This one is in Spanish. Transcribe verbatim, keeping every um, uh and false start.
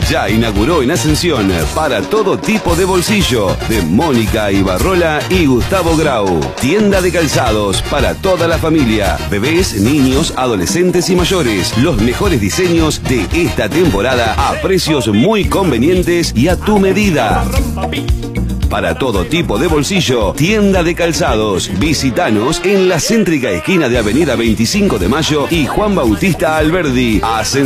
Ya inauguró en Ascensión para todo tipo de bolsillo de Mónica Ibarrola y Gustavo Grau. Tienda de calzados para toda la familia, bebés, niños, adolescentes y mayores. Los mejores diseños de esta temporada a precios muy convenientes y a tu medida. Para todo tipo de bolsillo, Tienda de calzados. Visítanos en la céntrica esquina de Avenida veinticinco de Mayo y Juan Bautista Alberdi. Hacen